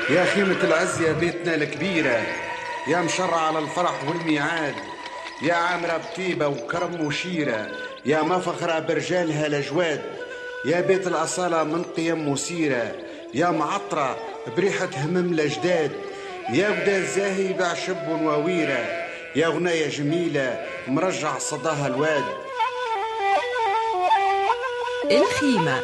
يا خيمة العز يا بيتنا الكبيرة، يا مشرع على الفرح والميعاد، يا عامرة بطيبة وكرم وشيرة، يا مفخرة برجالها الأجواد، يا بيت الأصالة من قيم وسيرة، يا معطرة بريحة همم الأجداد، يا ودا الزاهي بعشب ونواويرة، يا غناية جميلة مرجع صداها الواد. الخيمة.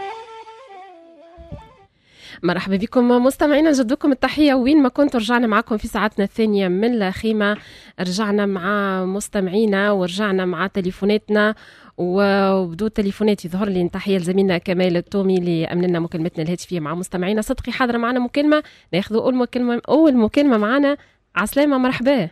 مرحبا بكم مستمعينا، جدكم التحية وين ما كنتوا. رجعنا معكم في ساعتنا الثانية من الخيمة، رجعنا مع مستمعينا ورجعنا مع تليفوناتنا، وبدو تليفونات يظهر لي تحية لزميلنا كمال التومي اللي أمننا مكالمتنا الهاتفية مع مستمعينا. صدقي حاضرة معنا مكالمة، ناخذ أول مكالمة معنا. عسلامة، مرحبا.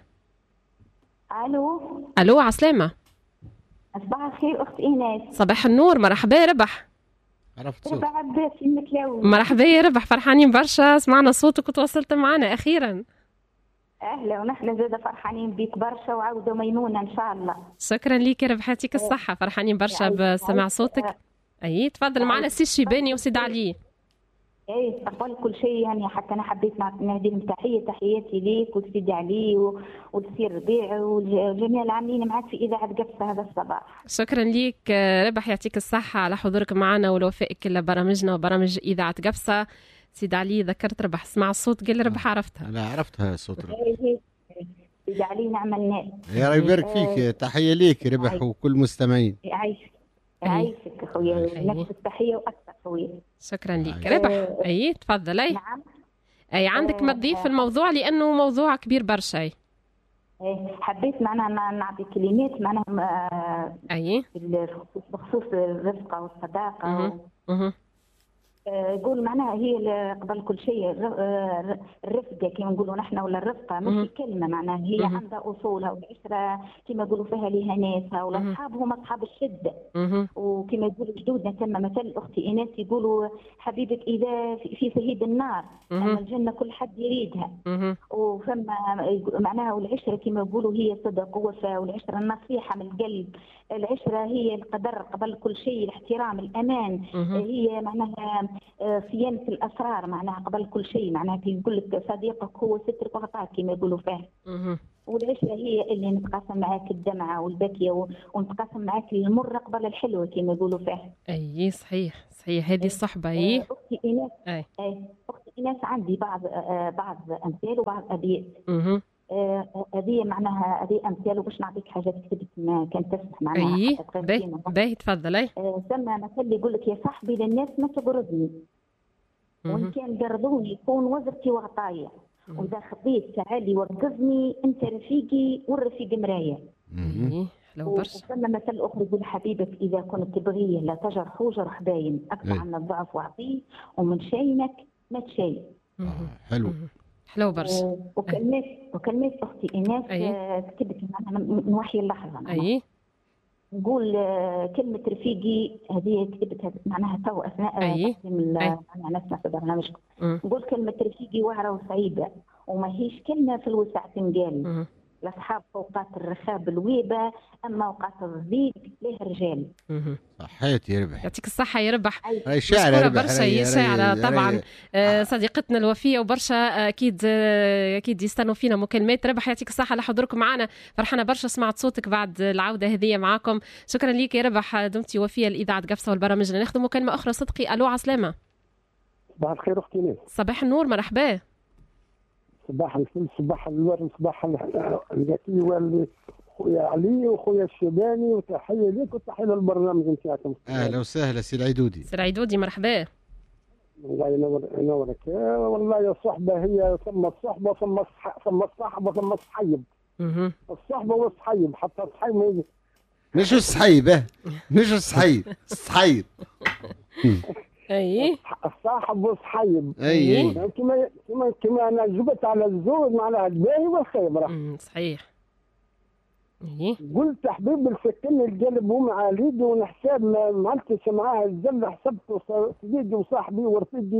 ألو عسلامة. صباح الخير أخت إيناس. صباح النور، مرحبا. ربح عرفت صوت. ربح عباس في المكلاوي. مرحبا يا ربح، فرحانين برشا، سمعنا صوتك وتواصلت معنا أخيرا. أهلا، ونحن زاد فرحانين بيك برشا، وعودة ميمونة إن شاء الله. شكرا ليك يا ربح، يعطيك الصحة، فرحانين برشا بسماع صوتك. أي تفضل معنا سي الشيباني وسيد علي. ايه قبل كل شيء يعني حتى انا حبيت نهدي لهم تحياتي ليك وسيدي علي والسي ربيع وجميع العاملين معك في اذاعه قفصه هذا الصباح. شكرا ليك ربح، يعطيك الصحه على حضورك معنا ولوفائك لبرامجنا وبرامج اذاعه قفصه. سيدي علي ذكرت ربح، سمع الصوت قال ربح عرفتها. لا عرفتها صوت ربح. سيدي علي نعم الناس. يا رب يبارك فيك. تحيه ليك ربح وكل مستمعين. يعيشك اخويا، نفس التحيه واكثر خويا. شكرا لك ربح. اي تفضل. نعم. اي عندك ما تضيف في الموضوع لانه موضوع كبير برشا. حبيت معناها نعطي كلمات معناها بخصوص الرفقه والصداقه. يقول معناها هي قبل كل شيء الرفقه كما نقولوا نحن، ولا الرفقه مش كلمه، معناها هي عندها اصولها، والعشره كما يقولوا فيها لها ناسها، والاصحاب هم اصحاب الشده. وكما يقولوا جدودنا تم مثل اختي ايناس يقولوا حبيبك اذا في شهيد النار اما الجنه كل حد يريدها. وفما معناها والعشره كما يقولوا هي صدق ووفاء، والعشره النصيحه من القلب، العشره هي القدر قبل كل شيء، الاحترام، الامان، هي معناها صيانة الأسرار معناها قبل كل شيء، معناها يقول لك صديقك هو سترك وغطاك كما يقولوا فيه. والعشرة هي اللي نتقاسم معاك الدمعة والبكية ونتقاسم معاك المرة قبل الحلوة كما يقولوا فيه. أي صحيح هذه الصحبة. أختي إيناس أختي إيناس عندي بعض أمثال وبعض أبيات. هذه معناها هذه امثال، وباش نعطيك حاجات كتبت ما كانت تسمح معناها. باهي تفضل. سمى مثل يقول لك يا صاحبي للناس ما تقرضني، وان كان قرضوني يكون وزرتي وغطايا، واذا خطيت تعالي وقفني، انت رفيقي والرفيق مرايه. لو برشا. وسمى مثل اخر يقول حبيبك اذا كنت تبغيه لا تجرحه جرح باين، اقطع عن الضعف واعطيه، ومن شينك ما تشين. حلو برشا. وكلمات اختي ايناس كتبت معنا من وحي اللحظه. نقول كلمه رفيقي هذه كتبتها معناها تو اثناء تقديم معناها نسمع في برنامجكم. نقول كلمه رفيقي واعره وصعيبه، وما هيش كلمه في الوسع تنقال. الاصحاب اوقات الرخاب الويبه، اما اوقات الضيق ليه رجال. صحيت يا ربح، يعطيك الصحه يا ربح. هاي شاعره برشا، هي شاعره طبعا. صديقتنا الوفيه، وبرشا اكيد يستنوا فينا مكالمات. ربح يعطيك الصحه لحضوركم معنا، فرحنا برشا سمعت صوتك بعد العوده هذه معاكم. شكرا ليك يا ربح، دمتي وفيه لاذاعه قفصه والبرامج. ناخذ مكالمه اخرى. صدقي. الو عسلامه. صباح الخير اختي ناس. صباح النور، مرحبا. صباح الفل، صباح الورد، صباح الذكي خويا علي وخويا الشيباني، وتحيه ليك وتحيه للبرنامج نتاعكم. اهلا وسهلا سي العيدودي. سي العيدودي مرحبا. الله ينورك. والله يا صحبه، هي ثم الصحبه ثم الصحبه ثم الصحيب. الصحبه والصحيب، حتى الصحيب مش الصحيب مش الصحيب الصحيب. الصاحب والصحيب. كما انا جبت على الزوج معناها الباهي والخيبره. صحيح. قلت حبيب السكن القلب ومع ليدي، ونحساب ما عملتش معاها الزل، حسبته صديقي وصاحبي ورفيقي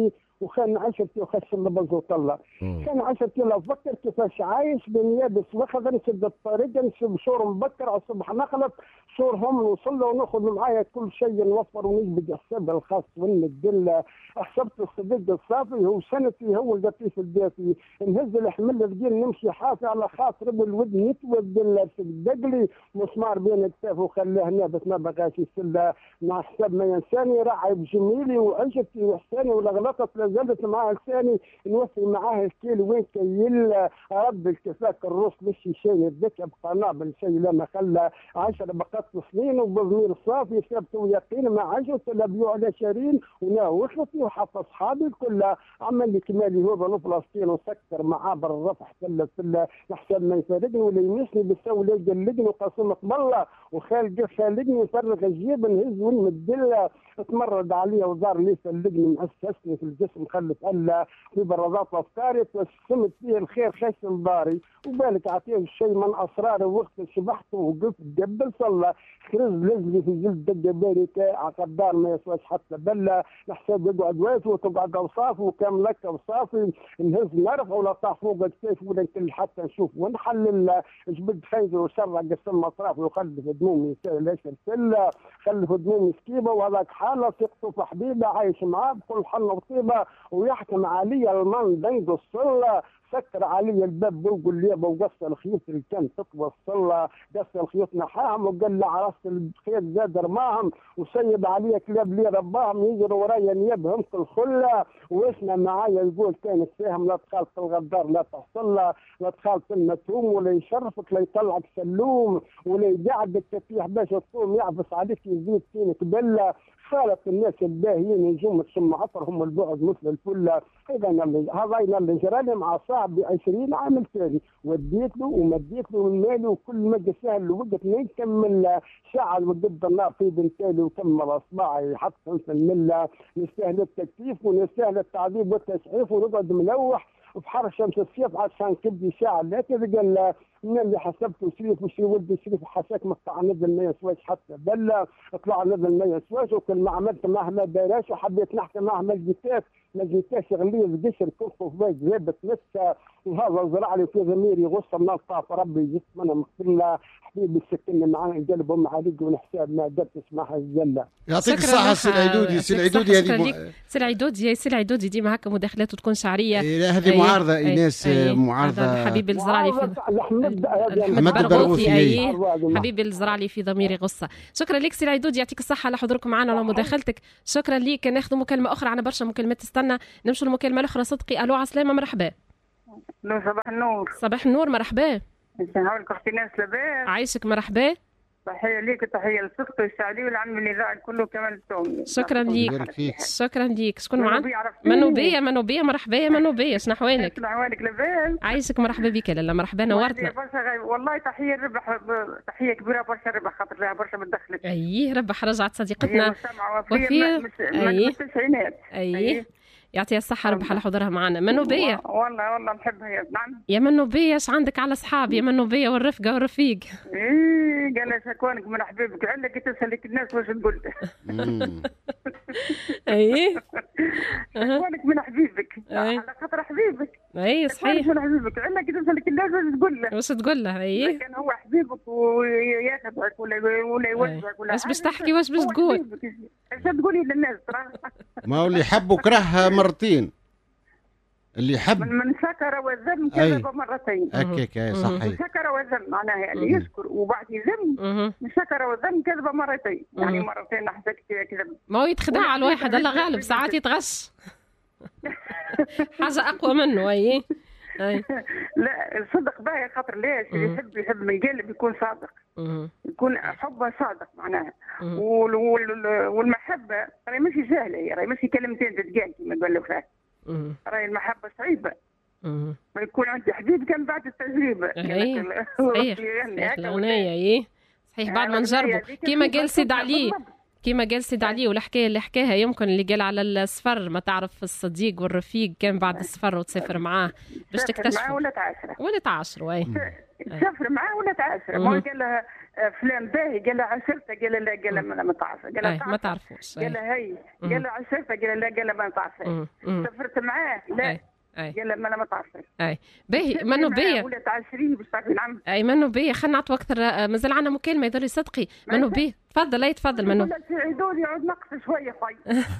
وخان عشرتي وخشم بزوط الله. كان عشرتي لو فكر كيفاش عايش بين يابس وخذ نسد الطريق نسب شور مبكر على الصبح نخلط شورهم نوصل له وناخذ معايا كل شيء نوفر ونجبد حساب الخاص ونمد حسبت الصديق الصافي هو سنتي هو اللطيف الدافي نهز الحمل الثقيل نمشي حافي على خاطر بالود نتود الدقلي مسمار بين الكتاف وخلاه نابت ما بقاش يسلى مع حساب ما ينساني راعي بجميلي وعشتي وحساني ولا غلطت لازالت معاه لساني نوفي معاه الكيل وين كيل رد الكفاك الروس مشي شيء الذكي بقنابل شيء لما خلى 10 بقات سنين وبضمير صافي ثبت ويقين ما عجبت لا بيوع على شارين وناوخلتي وحتى اصحابي كلها عمل لي كمالي هو فلسطين وسكر معابر الرفح في حساب ما يفارقني ولا يمسني بالسوي لا يقلقني وقاسم بالله وخالق خالقني يفرغ الجيب نهز ونمدله تمرد عليا وزار لي فلقني مؤسسني في الجسم خلت الا في برادات افكاري توسمت فيه الخير خشم داري وبالك عطيه الشيء من اسراري وقت شبحت وقفت قبل صلى خرز لزلي في جلد دقه بارك عقب دار ما يسواش حتى بلا نحسب يقعد واقف وتقعد اوصاف وكم لك اوصافي نهز نرفع ولا طاح فوق الكيف ولا كل حتى نشوف ونحلل جبد خيزر وشرع قسم مصراف وخلف دمومي ليش السله خلف دمومي سكيبه وهذاك حاله ثقته في حبيبه عايش معاه بكل حنه وطيبه ويحكم علي المان دنق الصله سكر علي الباب وقول لي وقص الخيوط اللي كان تطوى الصله قص الخيوط نحاهم وقال لي عرفت الخيط زاد رماهم وسيب علي كلاب لي رباهم يجروا ورايا نيابهم كل خله واسمع معايا يقول كانت فيهم لا تخالف الغدار لا تحصل لا تخالف المتهوم ولا يشرفك لا يطلعك سلوم ولا يقعدك تفيح باش تقوم يعبس عليك يزيد فينك بله خالف الناس الباهيين يجوم ثم عطرهم البعد مثل الفله هذا اللي جرالي مع صاحبي 20 عام ثاني وديت له ومديت له من مالي وكل ما سهل وقت ما يكمل ساعه وقد النار في بنتالي وكمل اصبعي حتى في المله نستاهل التكليف ونستاهل التعذيب والتسعيف ونقعد ملوح وفي حر شمس الصيف عشان كبدي ساعه لكن قال من اللي حسبته شريف وشي ولدي شريف حساك مقطع نزل ما يسواش حتى بلا طلع نزل ما يسواش وكل ما عملت مهما داراش وحبيت نحكي مهما ما جيتاش غليظ قشر كفه في بيت زابت لسه وهذا زرع لي في ضميري غصه من الطاف ربي جسم انا مغفر له حبيبي السكن معاه قلب ام عليك ونحساب ما قدرت اسمعها الجله. يعطيك الصحه سي العيدودي. سي العيدودي هذه سي العيدودي ديما هكا مداخلاته تكون شعريه. هذه معارضه ايناس معارضه حبيبي الزرالي في احمد برغوثي حبيبي الزرالي في ضميري غصه. شكرا لك سي العيدودي يعطيك الصحه على حضوركم معنا وعلى مداخلتك. شكرا لك. ناخذ مكالمه اخرى عنا برشا مكالمات تستنى نمشوا المكالمه الاخرى. صدقي الو عسلامه مرحبا. صباح النور. صباح النور مرحبا. نحاولك اختي ناس لاباس عايشك مرحبا. تحيه ليك وتحيه للصدق والسعدي والعم الاذاعي كله كمال التومي. شكرا ليك. شكرا ليك. شكون معنا؟ منوبيه مرحبا يا منوبيه. شنو احوالك؟ شنو احوالك لاباس؟ عايشك مرحبا بك لاله مرحبا نورتنا. والله تحيه الربح تحيه كبيره برشا الربح خاطر لها برشا من دخلت. ايه ربح رجعت صديقتنا وفيه من التسعينات. ايه يعطيها الصحة ربح على حضورها معنا. منوبية والله نحبها يا نعم. يا منوبية اش عندك على اصحاب يا منوبية والرفقة والرفيق؟ ايه قال لها شكوانك من حبيبك علك تسألك الناس واش تقول. ايه شكوانك من حبيبك على خاطر حبيبك. اي صحيح من حبيبك علك تسألك الناس واش تقول له. ايه كان هو حبيبك وياخذك ولا يوجهك ولا اش باش تحكي واش باش تقول؟ اش تقولي للناس ما هو اللي يحب كره مرتين. اللي يحب من شكر وذم كذب مرتين. هكاك صحيح. شكر وذم معناها اللي يشكر وبعد يذم من شكر وذم كذب مرتين. يعني مرتين حسيت كذب. ما هو يتخدع على الواحد الله غالب ساعات يتغش. حاجة أقوى منه. أي لا الصدق باهي خاطر ليش اللي يحب من قلب يكون صادق. يكون حبه صادق معناها. والمحبة راهي ماشي جاهلة راهي ماشي كلمتين تتقال كما قال له فات. راهي المحبة صعيبة. ما يكون عندي حبيب كان بعد التجربة. صحيح الأغنية صحيح بعد ما نجربه كما قال سيد علي والحكاية اللي حكاها يمكن اللي قال على السفر ما تعرف الصديق والرفيق كان بعد السفر وتسافر معاه باش تكتشفوا ولا تعاشروا. أي تسافر معاه ولا تعاشر؟ ما قال لها فلان باهي، قال لها عشرته، قال لها لا، قال لها ما تعرفه، قال لها ما تعرفوش، قال لها هي، قال لها عشرته، قال لها لا، قال لها ما تعرفه. سافرت معاه لا، قال لها ما تعرفش. اي باهي منو بيا ولا تعاشريه باش تعرفي نعم. اي منو بيا، خلينا نعطوا اكثر، مازال عندنا مكالمه يدوري صدقي. منو بيا تفضل، اي تفضل منو. عيدوني يعود نقص شويه خويا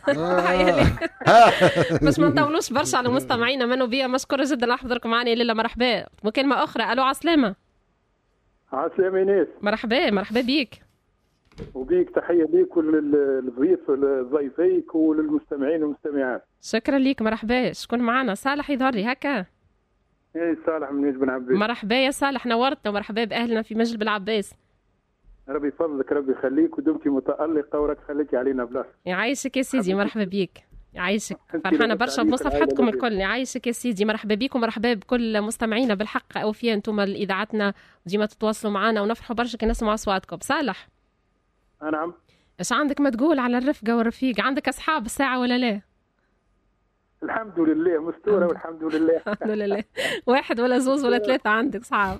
باش ما نطولوش برشا على مستمعينا. منو بيا مشكوره جدا على حضوركم معنا يا ليلى. مرحبا. مكالمه اخرى. الو عسلامه. عسلامة ناس. مرحبا بيك. وبيك تحية ليك وللضيفيك وللمستمعين والمستمعات. شكرا ليك. مرحبا. شكون معنا؟ صالح يظهر لي هكا. ايه صالح من بن عباس. مرحبا يا صالح، نورتنا ومرحبا باهلنا في مجلس بالعباس. ربي يفضلك، ربي يخليك، ودمتي متألقة وراك خليكي علينا بلاصة. يعيشك يا سيدي. مرحبا بيك. يعيشك. فرحانة برشا بمصافحتكم الكل. يعيشك يا سيدي. مرحبا بكم ومرحبا بكل مستمعينا. بالحق أوفياء انتم لإذاعتنا، وديما تتواصلوا معنا ونفرحوا برشا كي نسمعوا أصواتكم. صالح. نعم. ايش عندك ما تقول على الرفقة والرفيق؟ عندك أصحاب الساعة ولا لا؟ الحمد لله مستورة والحمد لله. الحمد لله. واحد ولا زوز ولا ثلاثة عندك صحاب؟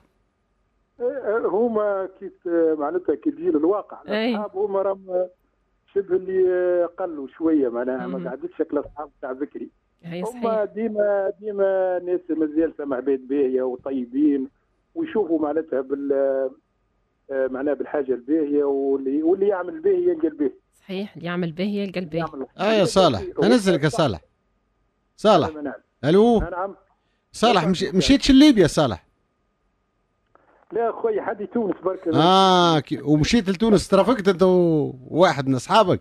هما كي معناتها كي تجي للواقع الأصحاب هما راهم شبه اللي قلوا شويه، معناها ما قعدتش شكل اصحاب تاع بكري. هما ديما ناس مازال سمع عباد باهيه وطيبين، ويشوفوا معناتها معناها بالحاجه الباهيه، واللي يعمل باهي يلقى الباهي. صحيح، اللي يعمل باهي يلقى الباهي. يا صالح ننزلك يا صالح. صالح الو. نعم. صالح مشيتش لليبيا صالح؟ لا خويا حدي تونس برك. ومشيت لتونس ترافقت انت وواحد من اصحابك؟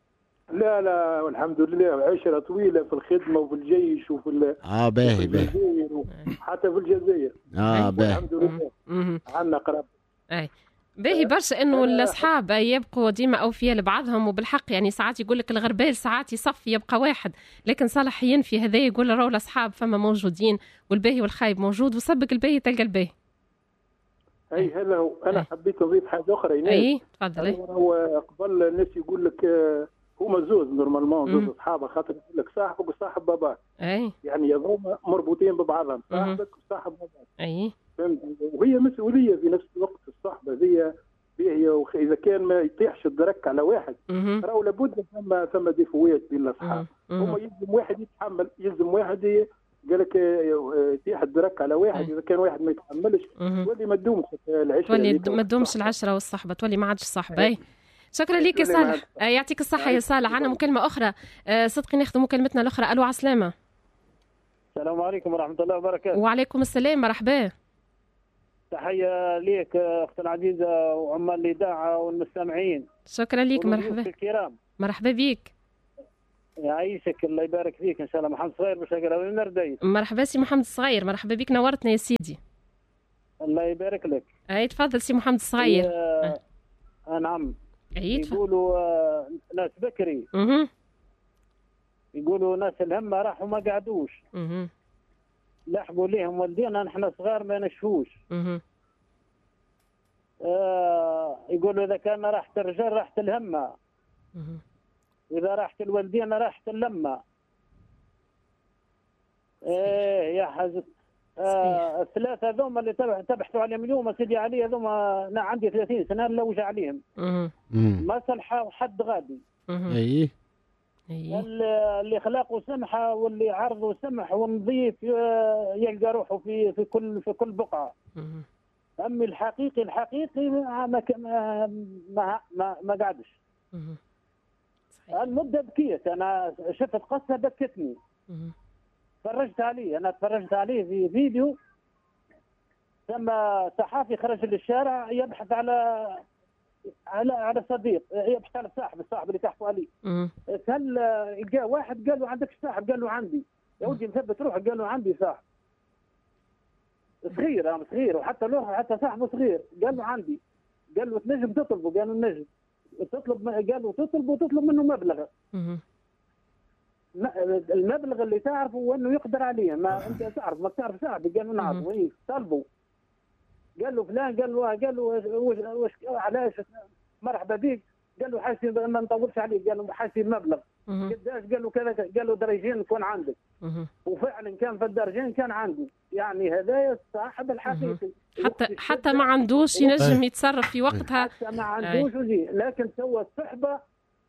لا والحمد لله، عشرة طويلة في الخدمة وفي الجيش وفي باهي حتى في الجزائر. باهي الحمد لله. عندنا قراب. باهي برشا انه الاصحاب يبقوا ديما اوفياء لبعضهم، وبالحق يعني ساعات يقول لك الغربال ساعات يصفي يبقى واحد، لكن صالح ينفي هذا، يقول راهو الاصحاب فما موجودين، والباهي والخايب موجود، وسبق الباهي تلقى الباهي. اي هلا هو انا حبيت نضيف حاجه اخرى. اي تفضل. هو قبل الناس يقول لك هما زوز نورمالمون، زوز اصحابه، خاطر يقول لك صاحبك وصاحب باباك. يعني هذوما مربوطين ببعضهم، صاحبك وصاحب باباك. فهمت؟ وهي مسؤوليه في نفس الوقت. الصحبه هذه باهيه، اذا كان ما يطيحش الدرك على واحد، راهو لابد ثم ديفوات بين الاصحاب. هما يلزم واحد يتحمل، يلزم واحد قال لك يطيح الدرك على واحد. اذا كان واحد ما يتحملش تولي ما تدومش العشره، تولي ما تدومش العشره والصحبه، تولي ما عادش صحبه. شكرا لك يا صالح. يعطيك الصحه يا صالح. عندنا مكالمه اخرى. صدقي ناخذ مكالمتنا الاخرى. الو عسلامه. السلام عليكم ورحمه الله وبركاته. وعليكم السلام. مرحبا. تحيه ليك اختي العزيزه وعمال الاذاعه والمستمعين. شكرا لك. مرحبا. الكرام. مرحبا بك. يعيشك الله يبارك فيك. ان شاء الله محمد صغير باش اقراوي من رديت. مرحبا سي محمد الصغير. مرحبا بك، نورتنا يا سيدي. الله يبارك لك. اي تفضل سي محمد الصغير. نعم. يقولوا ناس بكري. يقولوا ناس الهمه راحوا ما قعدوش. لحقوا ليهم والدينا نحن صغار ما نشفوش. يقولوا اذا كان راحت الرجال راحت الهمه، واذا راحت الوالدين راحت اللمه. يا حاج. الثلاثه هذوما اللي تبحثوا عليهم اليوم سيدي علي، هذوما انا عندي 30 سنه نلوج عليهم. ما صلحوا حد غادي. اللي خلاقه سمحه واللي عرضه سمح والنظيف يلقى روحه في كل بقعه. أمي الحقيقي ما قعدش. المدة بكيت، أنا شفت قصة بكتني. تفرجت عليه في فيديو. ثم صحافي خرج للشارع يبحث على صديق، يبحث على الصاحب اللي تحكوا عليه. هل جاء واحد قال له عندك صاحب؟ قال له عندي. يا ودي مثبت روحك. قال له عندي صاحب صغير وحتى صاحبه صغير. قال له عندي. قال له تنجم تطلبه؟ قال له نجم. قال له تطلب منه مبلغ. المبلغ اللي تعرفه وانه يقدر عليه. ما انت تعرف ما تعرف صاحبي؟ قال له نعرف. طلبه. قال له فلان. قال له وش علاش؟ مرحبا بك. قال له حاسب ما نطولش عليك، قال له حاسب مبلغ قداش، قال له كذا، قال له درجين نكون عندك. وفعلا كان في الدرجين كان عنده، يعني هذايا الصاحب الحقيقي. حتى ما عندوش ينجم يتصرف في وقتها، حتى ما عندوش وجي، لكن سوى الصحبه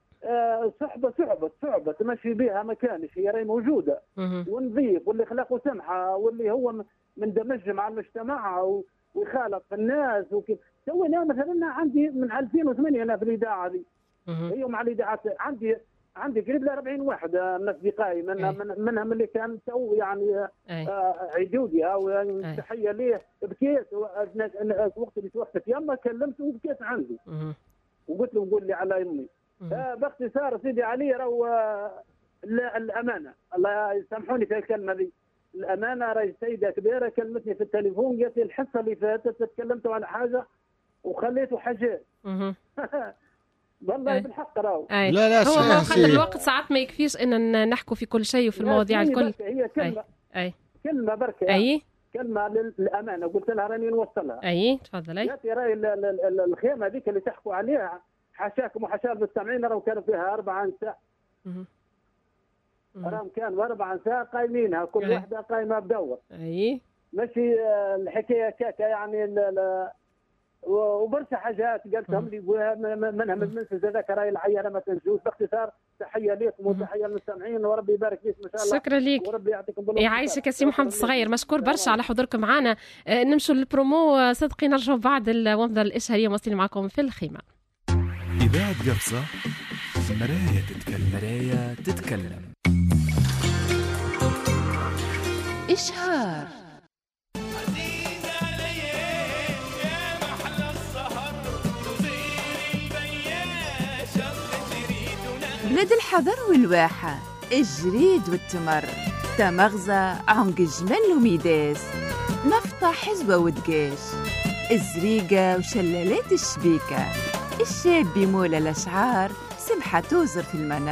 صعبة تمشي بها ما كانش، هي راهي موجوده ونظيف، واللي خلقه سمحه، واللي هو مندمج مع المجتمع ويخالط في الناس سوينا مثلا عندي من 2008 انا في الاذاعه هذه، هي مع الاذاعات عندي قريب ل 40 واحد من اصدقائي، منهم اللي كان تو يعني عدودي او يعني تحيه ليه، بكيت وقت اللي توفت يما كلمته وبكيت عنده وقلت له قول لي على امي. باختصار سيدي علي راهو الامانه، الله يسامحوني في الكلمه دي، الامانه راهي سيده كبيره كلمتني في التليفون قالت لي الحصه اللي فاتت تكلمتوا عن حاجه وخليتوا حاجات. والله بالحق راهو. لا هو خاطر الوقت ساعات ما يكفيش ان نحكوا في كل شيء وفي المواضيع الكل. هي كلمه كلمه بركه كلمه للامانه قلت لها راني نوصلها. تفضلي. قالت لي راهي الخيمه هذيك اللي تحكوا عليها حاشاكم وحاشا المستمعين راهو كانوا فيها 4 نساء. راهم كانوا 4 نساء قايمينها، كل واحده قايمه بدور. ماشي الحكايه كاكا يعني وبرشا حاجات قالتهم لي منها من المنفذ هذاك راهي العينه ما تنسوش. باختصار تحيه لكم وتحيه للمستمعين وربي يبارك فيك ان شاء الله. شكرا لك وربي يعطيكم بالخير. يعيشك يا سي محمد الصغير، مشكور برشا على حضوركم معنا. نمشوا للبرومو صدقي، نرجعوا بعد الومضه الاشهريه مواصلين معكم في الخيمه. إذاعة قفصة، مراية تتكلم. إشهار. بلاد الحضر والواحة، الجريد والتمر، تمغزة، عنق جمل وميداس، نفطة حزوة ودقاش، الزريقة وشلالات الشبيكة، الشاب بمول الأشعار، سبحة توزر في المنام.